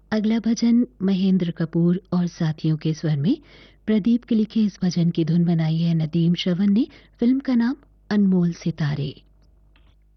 अगला भजन महेंद्र कपूर और साथियों के स्वर में प्रदीप के लिखे इस भजन की धुन बनाई है नदीम श्रवण ने। फिल्म का नाम अनमोल सितारे।